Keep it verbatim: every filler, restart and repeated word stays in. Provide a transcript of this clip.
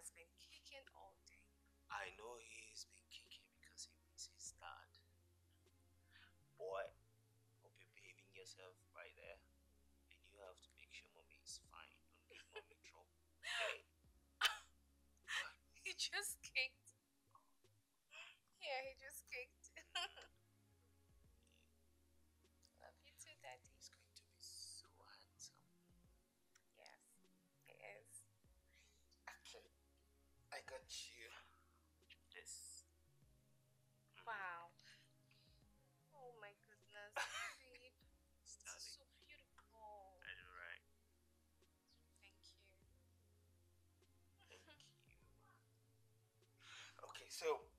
has been kicking all day. I know he's been kicking because he misses his dad. Boy, hope you're behaving yourself right there. And you have to make sure mommy is fine. Don't give mommy trouble. Okay? He just kicked. Yeah, he just kicked. Love you too, Daddy. He's going to be so handsome. Yes, he is. Okay, I got you this. Wow. Oh my goodness, babe. This is so beautiful. I know, right? Thank you. Thank you. Okay, so